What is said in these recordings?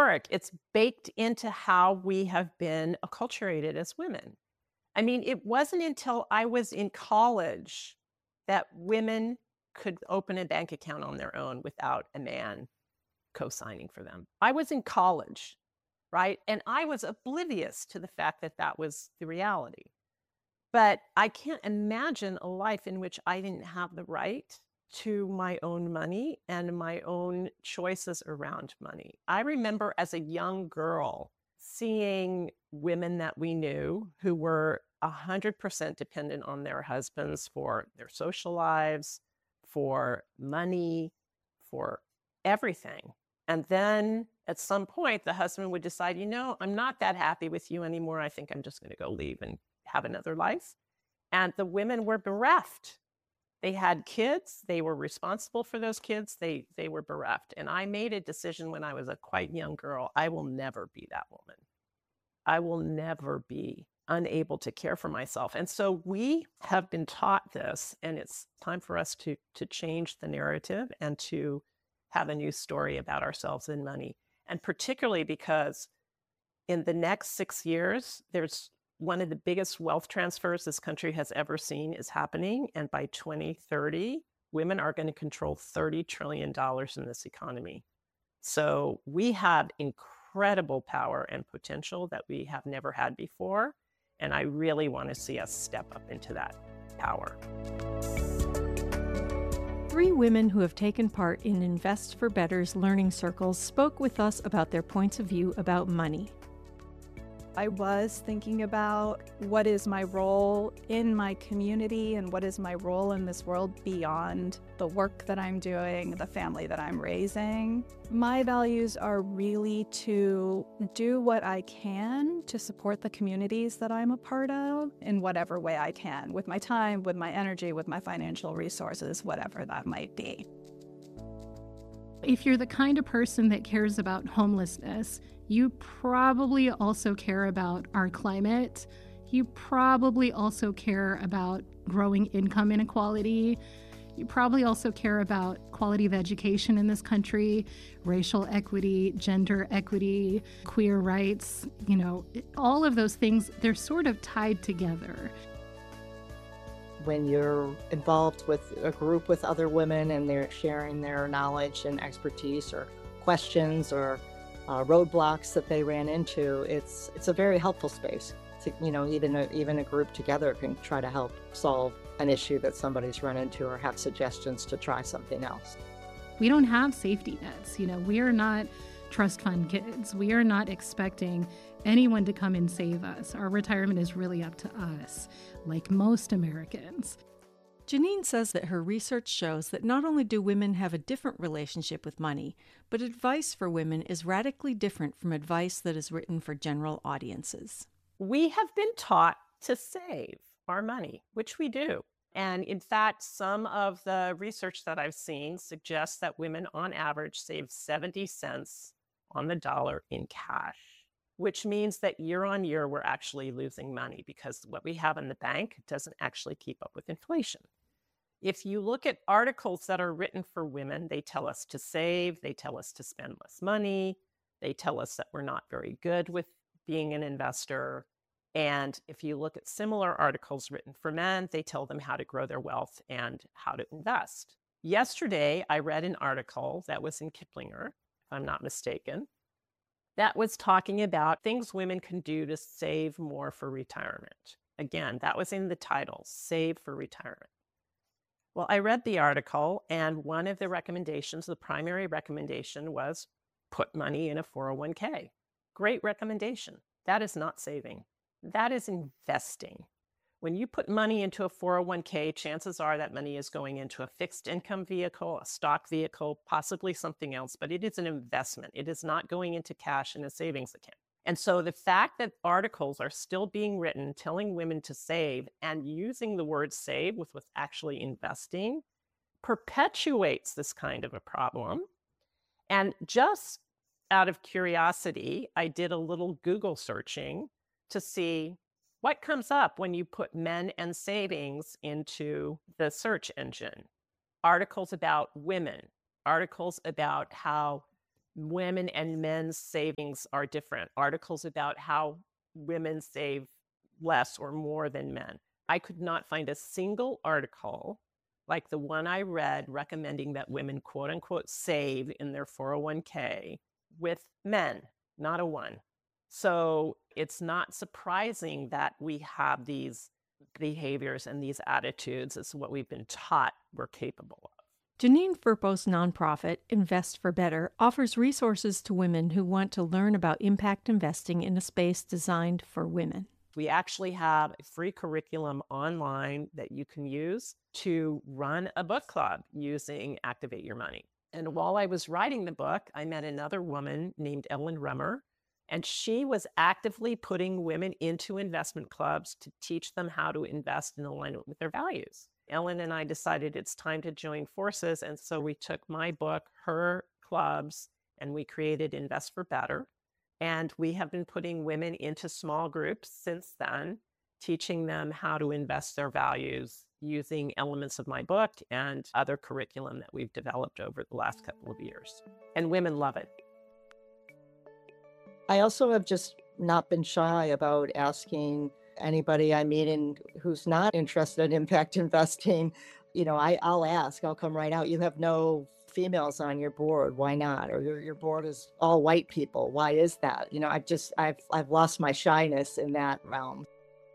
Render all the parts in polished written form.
historic. It's baked into how we have been acculturated as women. I mean, it wasn't until I was in college that women could open a bank account on their own without a man co-signing for them. I was in college, right? And I was oblivious to the fact that that was the reality. But I can't imagine a life in which I didn't have the right to my own money and my own choices around money. I remember as a young girl seeing women that we knew who were 100% dependent on their husbands for their social lives, for money, for everything. And then at some point, the husband would decide, I'm not that happy with you anymore. I think I'm just going to go leave and have another life. And the women were bereft. They had kids. They were responsible for those kids. They were bereft. And I made a decision when I was a quite young girl. I will never be that woman. I will never be unable to care for myself. And so we have been taught this, and it's time for us to change the narrative and to have a new story about ourselves and money. And particularly because in the next 6 years, there's one of the biggest wealth transfers this country has ever seen is happening. And by 2030, women are going to control $30 trillion in this economy. So we have incredible power and potential that we have never had before. And I really want to see us step up into that power. 3 women who have taken part in Invest for Better's learning circles spoke with us about their points of view about money. I was thinking about what is my role in my community and what is my role in this world beyond the work that I'm doing, the family that I'm raising. My values are really to do what I can to support the communities that I'm a part of in whatever way I can, with my time, with my energy, with my financial resources, whatever that might be. If you're the kind of person that cares about homelessness, you probably also care about our climate. You probably also care about growing income inequality. You probably also care about quality of education in this country, racial equity, gender equity, queer rights. All of those things, they're sort of tied together. When you're involved with a group with other women and they're sharing their knowledge and expertise or questions or roadblocks that they ran into, it's a very helpful space. Even a group together can try to help solve an issue that somebody's run into or have suggestions to try something else. We don't have safety nets. We are not trust fund kids. We are not expecting anyone to come and save us. Our retirement is really up to us, like most Americans. Janine says that her research shows that not only do women have a different relationship with money, but advice for women is radically different from advice that is written for general audiences. We have been taught to save our money, which we do. And in fact, some of the research that I've seen suggests that women on average save 70 cents on the dollar in cash, which means that year on year, we're actually losing money because what we have in the bank doesn't actually keep up with inflation. If you look at articles that are written for women, they tell us to save, they tell us to spend less money, they tell us that we're not very good with being an investor. And if you look at similar articles written for men, they tell them how to grow their wealth and how to invest. Yesterday, I read an article that was in Kiplinger, if I'm not mistaken, that was talking about things women can do to save more for retirement. Again, that was in the title, Save for Retirement. Well, I read the article, and one of the recommendations, the primary recommendation, was put money in a 401k. Great recommendation. That is not saving. That is investing. When you put money into a 401k, chances are that money is going into a fixed income vehicle, a stock vehicle, possibly something else, but it is an investment. It is not going into cash in a savings account. And so the fact that articles are still being written telling women to save and using the word save with what's actually investing perpetuates this kind of a problem. And just out of curiosity, I did a little Google searching to see what comes up when you put men and savings into the search engine. Articles about women, articles about how women and men's savings are different, articles about how women save less or more than men. I could not find a single article like the one I read recommending that women, quote unquote, save in their 401k with men, not a one. So it's not surprising that we have these behaviors and these attitudes. It's what we've been taught we're capable of. Janine Firpo's nonprofit, Invest for Better, offers resources to women who want to learn about impact investing in a space designed for women. We actually have a free curriculum online that you can use to run a book club using Activate Your Money. And while I was writing the book, I met another woman named Ellen Rummer, and she was actively putting women into investment clubs to teach them how to invest in alignment with their values. Ellen and I decided it's time to join forces, and so we took my book, her clubs, and we created Invest for Better. And we have been putting women into small groups since then, teaching them how to invest their values using elements of my book and other curriculum that we've developed over the last couple of years. And women love it. I also have just not been shy about asking anybody I meet and who's not interested in impact investing. I'll come right out. You have no females on your board. Why not? Or your board is all white people. Why is that? I've lost my shyness in that realm.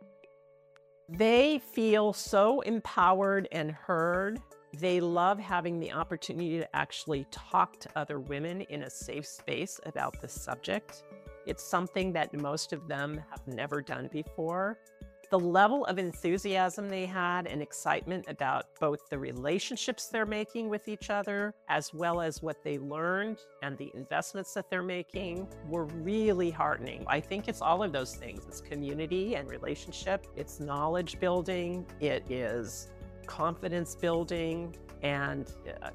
They feel so empowered and heard. They love having the opportunity to actually talk to other women in a safe space about this subject. It's something that most of them have never done before. The level of enthusiasm they had and excitement about both the relationships they're making with each other, as well as what they learned and the investments that they're making, were really heartening. I think it's all of those things. It's community and relationship. It's knowledge building. It is confidence building. And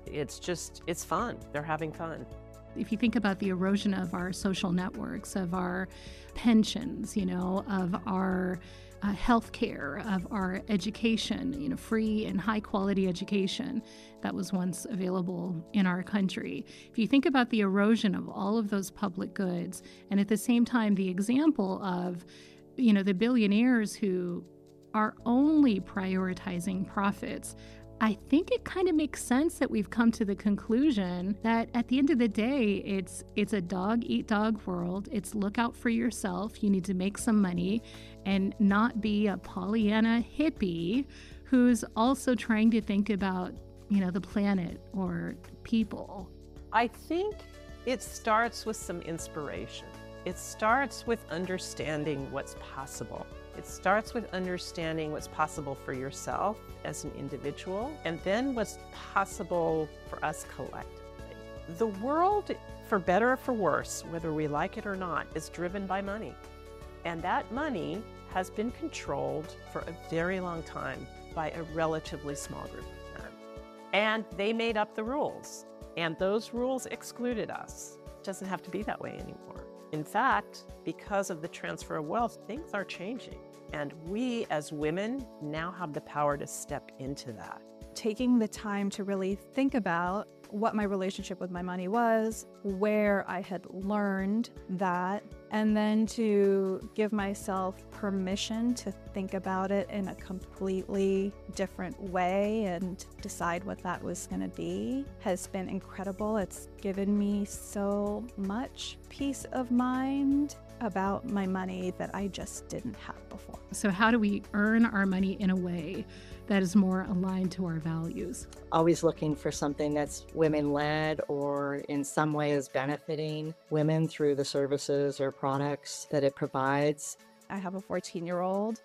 it's fun. They're having fun. If you think about the erosion of our social networks, of our pensions, of our healthcare, of our education, free and high quality education that was once available in our country. If you think about the erosion of all of those public goods, and at the same time, the example of, the billionaires who are only prioritizing profits, I think it kind of makes sense that we've come to the conclusion that at the end of the day, it's a dog-eat-dog world. It's look out for yourself. You need to make some money and not be a Pollyanna hippie who's also trying to think about, the planet or people. I think it starts with some inspiration. It starts with understanding what's possible. It starts with understanding what's possible for yourself as an individual, and then what's possible for us collectively. The world, for better or for worse, whether we like it or not, is driven by money. And that money has been controlled for a very long time by a relatively small group of men. And they made up the rules, and those rules excluded us. It doesn't have to be that way anymore. In fact, because of the transfer of wealth, things are changing. And we as women now have the power to step into that. Taking the time to really think about what my relationship with my money was, where I had learned that, and then to give myself permission to think about it in a completely different way and decide what that was going to be has been incredible. It's given me so much peace of mind about my money that I just didn't have before. So how do we earn our money in a way that is more aligned to our values? Always looking for something that's women-led or in some way is benefiting women through the services or products that it provides. I have a 14-year-old.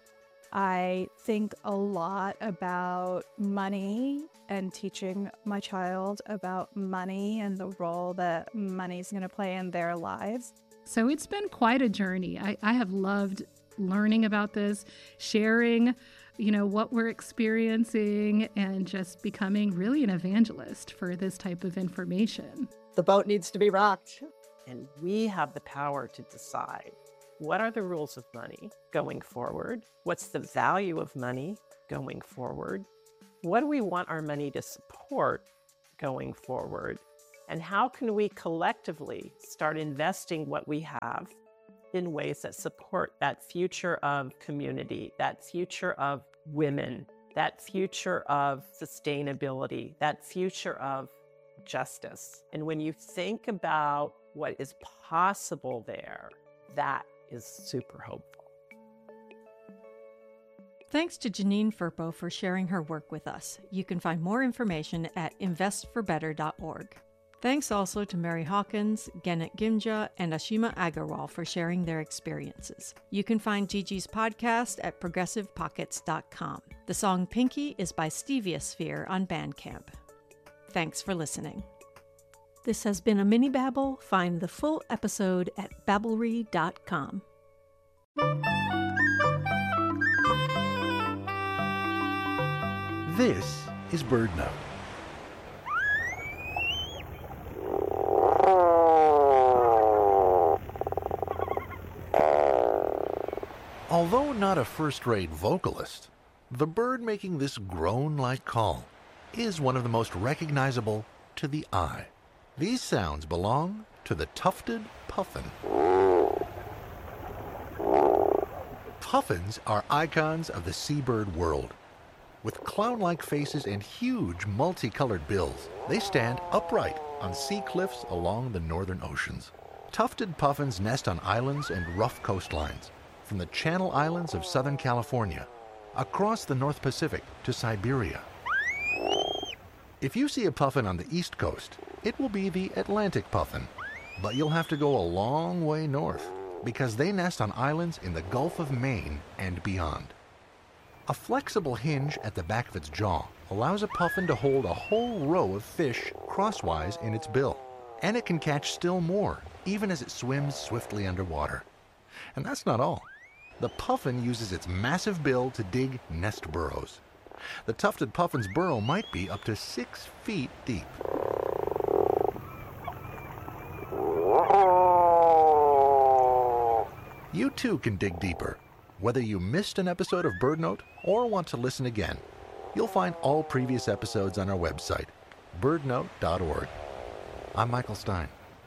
I think a lot about money and teaching my child about money and the role that money's going to play in their lives. So it's been quite a journey. I have loved learning about this, sharing, what we're experiencing, and just becoming really an evangelist for this type of information. The boat needs to be rocked. And we have the power to decide what are the rules of money going forward? What's the value of money going forward? What do we want our money to support going forward? And how can we collectively start investing what we have in ways that support that future of community, that future of women, that future of sustainability, that future of justice? And when you think about what is possible there, that is super hopeful. Thanks to Janine Firpo for sharing her work with us. You can find more information at investforbetter.org. Thanks also to Mary Hawkins, Genet Gimja, and Ashima Agarwal for sharing their experiences. You can find Gigi's podcast at progressivepockets.com. The song Pinky is by Steviosphere on Bandcamp. Thanks for listening. This has been a mini babble. Find the full episode at babblery.com. This is BirdNote. Although not a first-rate vocalist, the bird making this groan-like call is one of the most recognizable to the eye. These sounds belong to the tufted puffin. Puffins are icons of the seabird world. With clown-like faces and huge multicolored bills, they stand upright on sea cliffs along the northern oceans. Tufted puffins nest on islands and rough coastlines, from the Channel Islands of Southern California, across the North Pacific to Siberia. If you see a puffin on the East Coast, it will be the Atlantic puffin, but you'll have to go a long way north, because they nest on islands in the Gulf of Maine and beyond. A flexible hinge at the back of its jaw allows a puffin to hold a whole row of fish crosswise in its bill, and it can catch still more, even as it swims swiftly underwater. And that's not all. The puffin uses its massive bill to dig nest burrows. The tufted puffin's burrow might be up to 6 feet deep. You too can dig deeper. Whether you missed an episode of BirdNote or want to listen again, you'll find all previous episodes on our website, birdnote.org. I'm Michael Stein.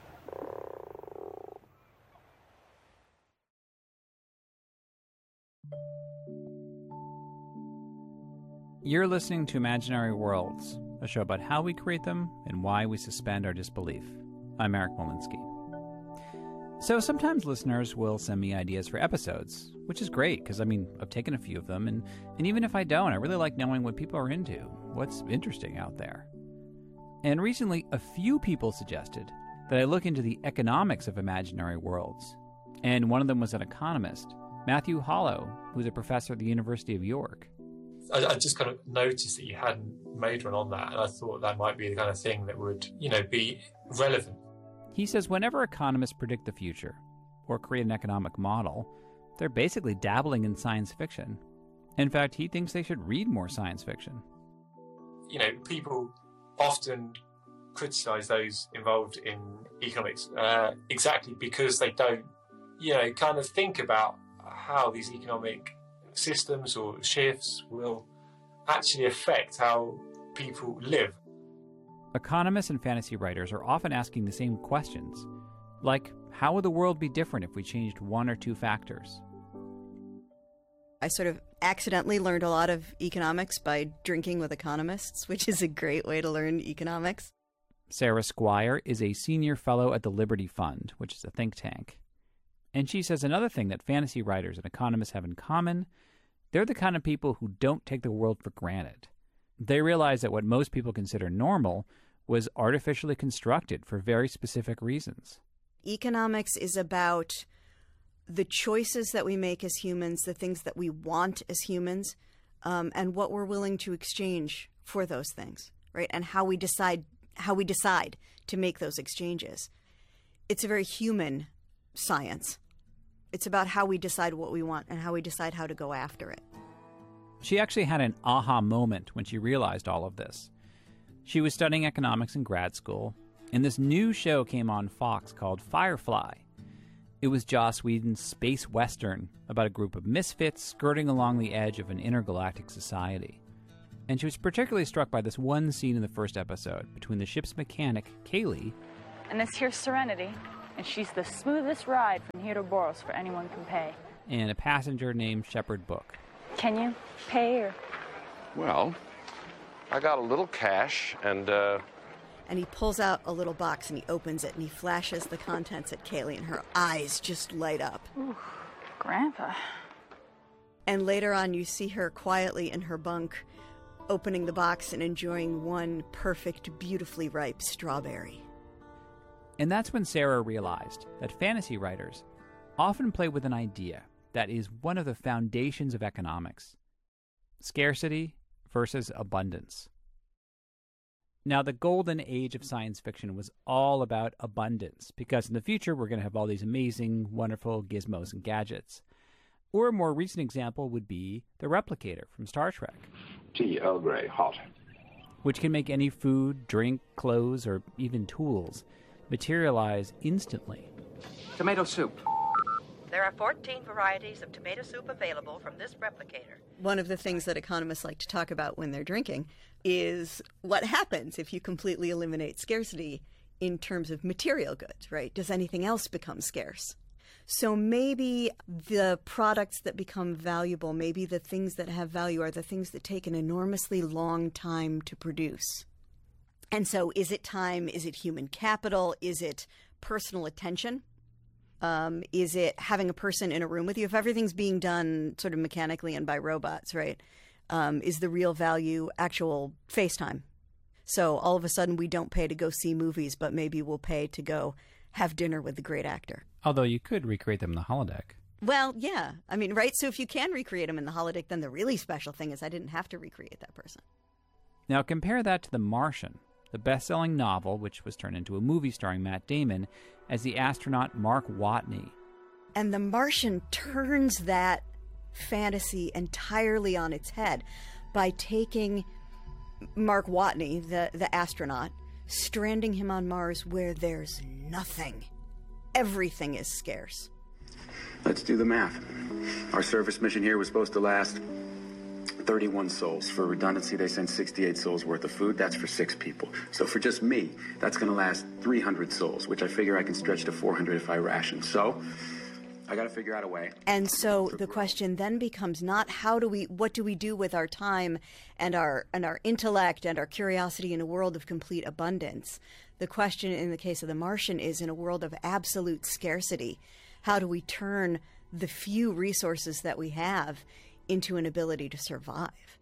You're listening to Imaginary Worlds, a show about how we create them and why we suspend our disbelief. I'm Eric Molinsky. So sometimes listeners will send me ideas for episodes, which is great because, I've taken a few of them, and even if I don't, I really like knowing what people are into, what's interesting out there. And recently, a few people suggested that I look into the economics of imaginary worlds. And one of them was an economist, Matthew Hollow, who's a professor at the University of York. I just kind of noticed that you hadn't made one on that, and I thought that might be the kind of thing that would, be relevant. He says whenever economists predict the future or create an economic model, they're basically dabbling in science fiction. In fact, he thinks they should read more science fiction. People often criticize those involved in economics exactly because they don't, kind of think about how these economic systems or shifts will actually affect how people live. Economists and fantasy writers are often asking the same questions, like how would the world be different if we changed one or two factors? I sort of accidentally learned a lot of economics by drinking with economists, which is a great way to learn economics. Sarah Squire is a senior fellow at the Liberty Fund, which is a think tank. And she says another thing that fantasy writers and economists have in common, they're the kind of people who don't take the world for granted. They realize that what most people consider normal was artificially constructed for very specific reasons. Economics is about the choices that we make as humans, the things that we want as humans, and what we're willing to exchange for those things, right? And how we decide to make those exchanges. It's a very human science. It's about how we decide what we want and how we decide how to go after it. She actually had an aha moment when she realized all of this. She was studying economics in grad school, and this new show came on Fox called Firefly. It was Joss Whedon's space western about a group of misfits skirting along the edge of an intergalactic society. And she was particularly struck by this one scene in the first episode between the ship's mechanic, Kaylee, and this here's Serenity, and she's the smoothest ride from here to Boros for anyone can pay. and a passenger named Shepard Book. Can you pay or? Well, I got a little cash and And he pulls out a little box and he opens it and he flashes the contents at Kaylee and her eyes just light up. Ooh, Grandpa. And later on you see her quietly in her bunk opening the box and enjoying one perfect, beautifully ripe strawberry. And that's when Sarah realized that fantasy writers often play with an idea that is one of the foundations of economics: scarcity versus abundance. Now, the golden age of science fiction was all about abundance, because in the future we're going to have all these amazing, wonderful gizmos and gadgets. Or a more recent example would be the Replicator from Star Trek. Tea Earl Grey, hot. Which can make any food, drink, clothes, or even tools materialize instantly. Tomato soup. There are 14 varieties of tomato soup available from this Replicator. One of the things that economists like to talk about when they're drinking is what happens if you completely eliminate scarcity in terms of material goods, right? Does anything else become scarce? So maybe the products that become valuable, maybe the things that have value are the things that take an enormously long time to produce. And so is it time? Is it human capital? Is it personal attention? Is it having a person in a room with you? If everything's being done sort of mechanically and by robots, right? Is the real value actual FaceTime? So all of a sudden we don't pay to go see movies, but maybe we'll pay to go have dinner with the great actor. Although you could recreate them in the holodeck. Well, yeah. I mean, right? So if you can recreate them in the holodeck, then the really special thing is I didn't have to recreate that person. Now compare that to The Martian, the best-selling novel, which was turned into a movie starring Matt Damon as the astronaut Mark Watney. And The Martian turns that fantasy entirely on its head by taking Mark Watney, the astronaut, stranding him on Mars where there's nothing. Everything is scarce. Let's do the math. Our service mission here was supposed to last 31 souls. For redundancy, they sent 68 souls worth of food. That's for 6 people. So for just me, that's going to last 300 souls, which I figure I can stretch to 400 if I ration. So I got to figure out a way. And so the question then becomes not what do we do with our time and our intellect and our curiosity in a world of complete abundance? The question in the case of The Martian is, in a world of absolute scarcity, how do we turn the few resources that we have into an ability to survive?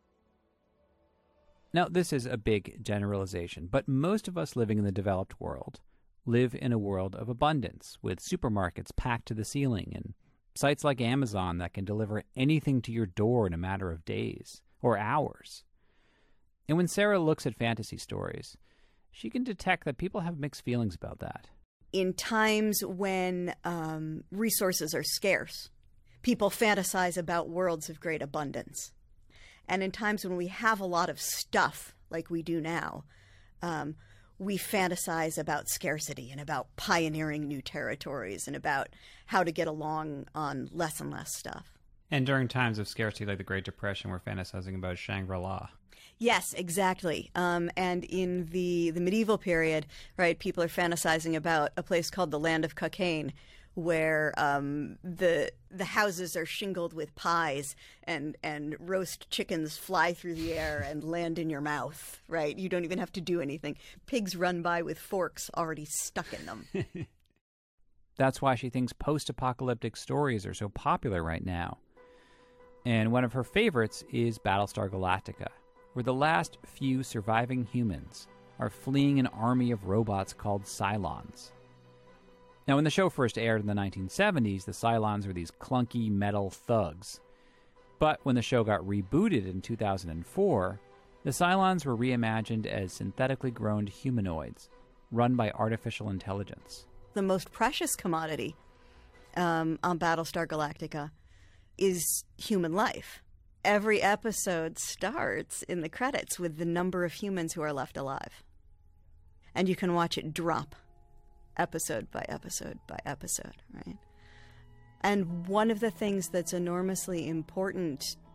Now, this is a big generalization, but most of us living in the developed world live in a world of abundance, with supermarkets packed to the ceiling and sites like Amazon that can deliver anything to your door in a matter of days or hours. And when Sarah looks at fantasy stories, she can detect that people have mixed feelings about that. In times when resources are scarce, people fantasize about worlds of great abundance. And in times when we have a lot of stuff, like we do now, we fantasize about scarcity and about pioneering new territories and about how to get along on less and less stuff. And during times of scarcity like the Great Depression, we're fantasizing about Shangri-La. Yes, exactly. And in the medieval period, right, people are fantasizing about a place called the Land of Cockaigne, where the houses are shingled with pies and roast chickens fly through the air and land in your mouth, right? You don't even have to do anything. Pigs run by with forks already stuck in them. That's why she thinks post-apocalyptic stories are so popular right now. And one of her favorites is Battlestar Galactica, where the last few surviving humans are fleeing an army of robots called Cylons. Now, when the show first aired in the 1970s, the Cylons were these clunky metal thugs. But when the show got rebooted in 2004, the Cylons were reimagined as synthetically grown humanoids, run by artificial intelligence. The most precious commodity on Battlestar Galactica is human life. Every episode starts in the credits with the number of humans who are left alive. And you can watch it drop episode by episode by episode, right? And one of the things that's enormously important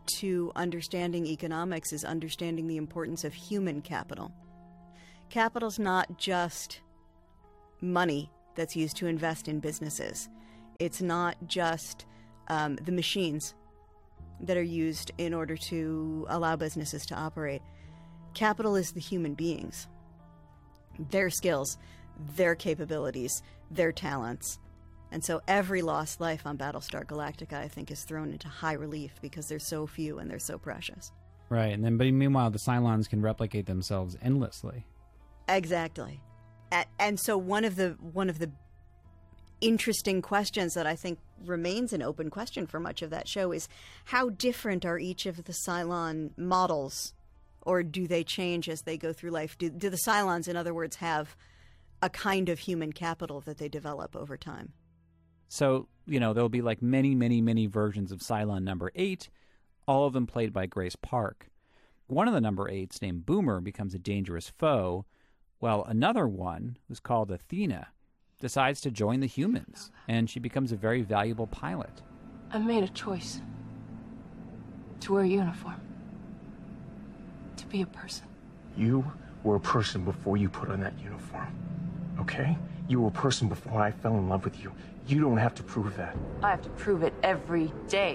to understanding economics is understanding the importance of human capital. Capital's not just money that's used to invest in businesses. It's not just the machines that are used in order to allow businesses to operate. Capital is the human beings, their skills, their capabilities, their talents. And so every lost life on Battlestar Galactica, I think, is thrown into high relief because they're so few and they're so precious. Right, and then but meanwhile, the Cylons can replicate themselves endlessly. Exactly. And so one of the interesting questions that I think remains an open question for much of that show is how different are each of the Cylon models, or do they change as they go through life? Do the Cylons, in other words, have a kind of human capital that they develop over time? So, there'll be like many, many, many versions of Cylon number 8, all of them played by Grace Park. One of the number 8s, named Boomer, becomes a dangerous foe, while another one, who's called Athena, decides to join the humans, and she becomes a very valuable pilot. I made a choice to wear a uniform, to be a person. You were a person before you put on that uniform, okay? You were a person before I fell in love with you. You don't have to prove that. I have to prove it every day.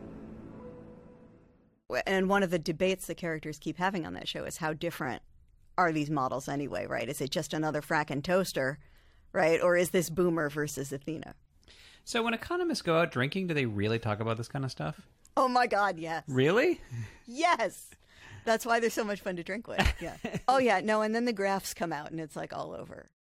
And one of the debates the characters keep having on that show is how different are these models anyway, right? Is it just another fracking toaster, right? Or is this Boomer versus Athena? So when economists go out drinking, do they really talk about this kind of stuff? Oh my God, yes. Really? Yes. That's why they're so much fun to drink with. Yeah. Oh yeah, no, and then the graphs come out and it's like all over.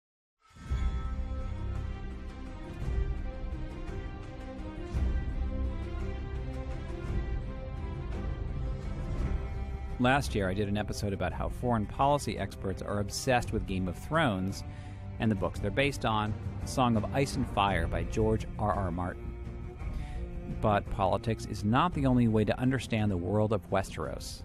Last year, I did an episode about how foreign policy experts are obsessed with Game of Thrones and the books they're based on, Song of Ice and Fire by George R.R. Martin. But politics is not the only way to understand the world of Westeros.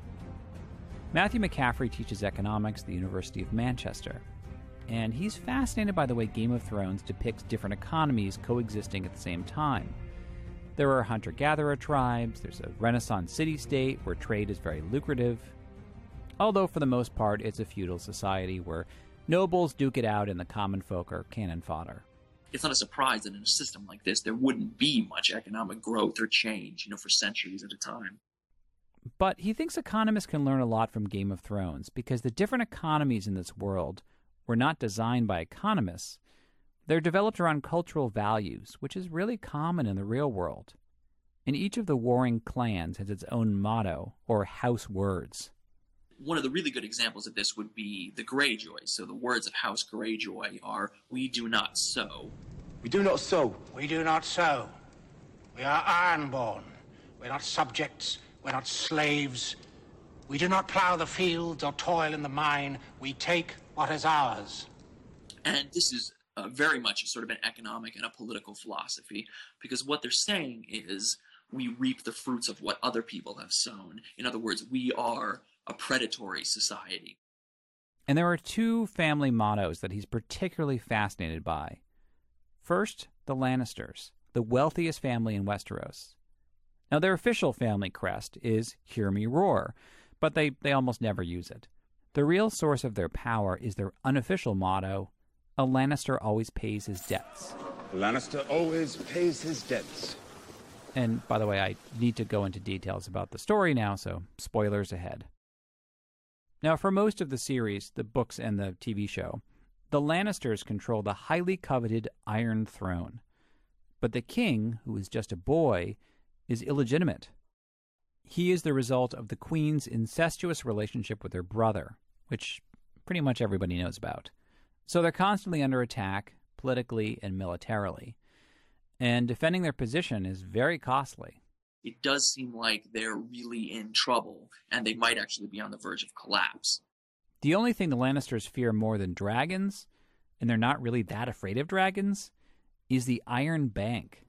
Matthew McCaffrey teaches economics at the University of Manchester, and he's fascinated by the way Game of Thrones depicts different economies coexisting at the same time. There are hunter-gatherer tribes, there's a Renaissance city-state where trade is very lucrative, although for the most part it's a feudal society where nobles duke it out and the common folk are cannon fodder. It's not a surprise that in a system like this there wouldn't be much economic growth or change, for centuries at a time. But he thinks economists can learn a lot from Game of Thrones because the different economies in this world were not designed by economists. They're developed around cultural values, which is really common in the real world. And each of the warring clans has its own motto, or house words. One of the really good examples of this would be the Greyjoys. So the words of House Greyjoy are, "We do not sow." We do not sow. We do not sow. We are ironborn. We're not subjects. We're not slaves. We do not plow the fields or toil in the mine. We take what is ours. And this is very much a sort of an economic and a political philosophy, because what they're saying is we reap the fruits of what other people have sown. In other words, we are a predatory society. And there are two family mottos that he's particularly fascinated by. First, the Lannisters, the wealthiest family in Westeros. Now, their official family crest is "Hear Me Roar," but they almost never use it. The real source of their power is their unofficial motto, "A Lannister always pays his debts." A Lannister always pays his debts. And, by the way, I need to go into details about the story now, so spoilers ahead. Now, for most of the series, the books and the TV show, the Lannisters control the highly coveted Iron Throne. But the king, who is just a boy, is illegitimate. He is the result of the queen's incestuous relationship with her brother, which pretty much everybody knows about. So they're constantly under attack, politically and militarily. And defending their position is very costly. It does seem like they're really in trouble, and they might actually be on the verge of collapse. The only thing the Lannisters fear more than dragons, and they're not really that afraid of dragons, is the Iron Bank.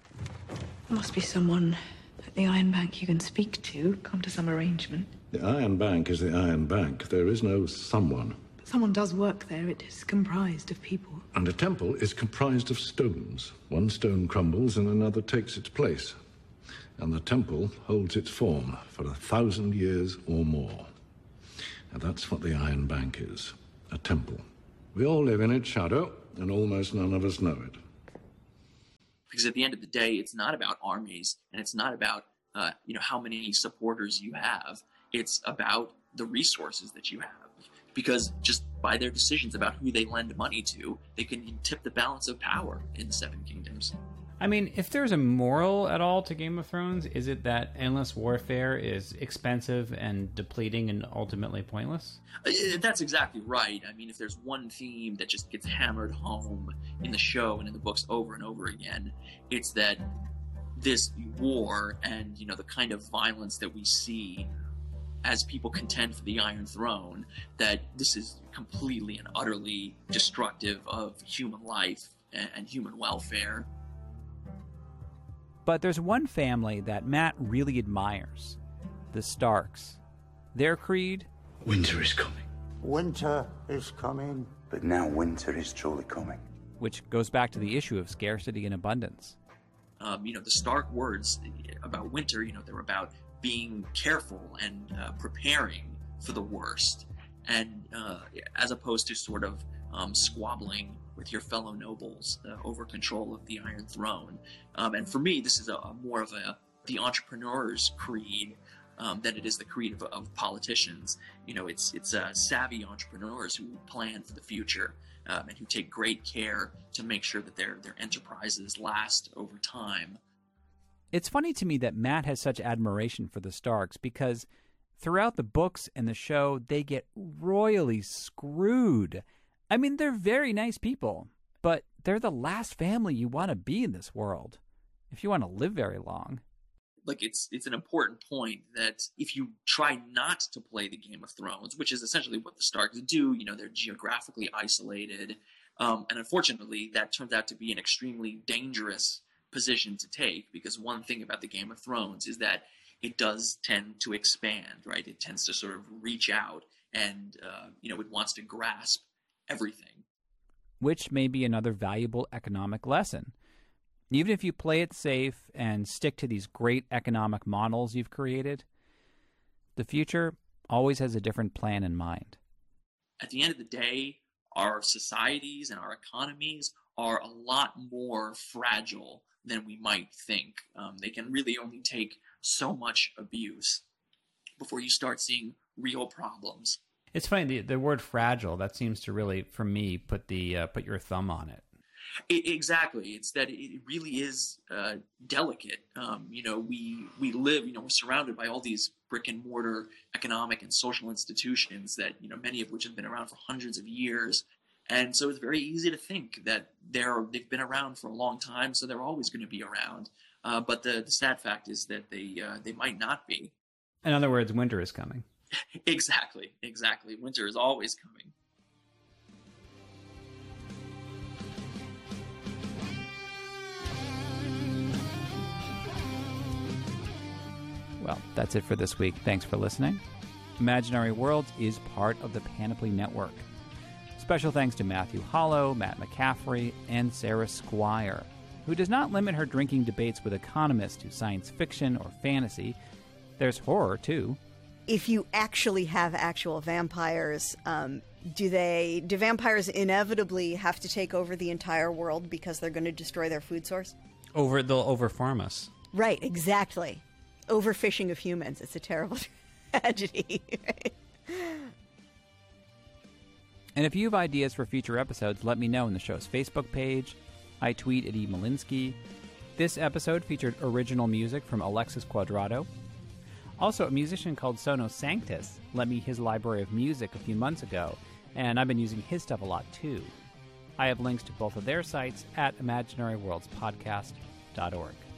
There must be someone at the Iron Bank you can speak to, come to some arrangement. The Iron Bank is the Iron Bank. There is no someone. But someone does work there. It is comprised of people. And a temple is comprised of stones. One stone crumbles and another takes its place. and the temple holds its form for 1,000 years or more. And that's what the Iron Bank is, a temple. We all live in its shadow, and almost none of us know it. Because at the end of the day, it's not about armies, and it's not about how many supporters you have. It's about the resources that you have. Because just by their decisions about who they lend money to, they can tip the balance of power in the Seven Kingdoms. I mean, if there's a moral at all to Game of Thrones, is it that endless warfare is expensive and depleting and ultimately pointless? That's exactly right. I mean, if there's one theme that just gets hammered home in the show and in the books over and over again, it's that this war and, the kind of violence that we see as people contend for the Iron Throne, that this is completely and utterly destructive of human life and human welfare. But there's one family that Matt really admires, the Starks. Their creed? Winter is coming. Winter is coming. But now winter is truly coming. Which goes back to the issue of scarcity and abundance. The Stark words about winter, they're about being careful and preparing for the worst, and as opposed to sort of squabbling with your fellow nobles over control of the Iron Throne. And for me, this is more of the entrepreneur's creed than it is the creed of politicians. It's savvy entrepreneurs who plan for the future and who take great care to make sure that their enterprises last over time. It's funny to me that Matt has such admiration for the Starks because throughout the books and the show, they get royally screwed. I mean, they're very nice people, but they're the last family you want to be in this world if you want to live very long. It's an important point that if you try not to play the Game of Thrones, which is essentially what the Starks do, they're geographically isolated, and unfortunately that turns out to be an extremely dangerous position to take, because one thing about the Game of Thrones is that it does tend to expand, right? It tends to sort of reach out and, it wants to grasp everything. Which may be another valuable economic lesson. Even if you play it safe and stick to these great economic models you've created, the future always has a different plan in mind. At the end of the day, our societies and our economies are a lot more fragile than we might think. They can really only take so much abuse before you start seeing real problems. It's funny, the word fragile, that seems to really, for me, put your thumb on it. Exactly. It's that it really is delicate. We live, we're surrounded by all these brick and mortar economic and social institutions that, many of which have been around for hundreds of years. And so it's very easy to think that they've been around for a long time, so they're always going to be around. But the sad fact is that they might not be. In other words, winter is coming. Exactly. Winter is always coming. Well, that's it for this week. Thanks for listening. Imaginary Worlds is part of the Panoply Network. Special thanks to Matthew Hollow, Matt McCaffrey, and Sarah Squire, who does not limit her drinking debates with economists to science fiction or fantasy. There's horror, too. If you actually have actual vampires, do vampires inevitably have to take over the entire world because they're going to destroy their food source? They'll overfarm us. Right, exactly. Overfishing of humans. It's a terrible tragedy. Right? And if you have ideas for future episodes, let me know in the show's Facebook page. I tweet at @eMolinsky. This episode featured original music from Alexis Quadrado. Also, a musician called Sono Sanctus lent me his library of music a few months ago, and I've been using his stuff a lot too. I have links to both of their sites at imaginaryworldspodcast.org.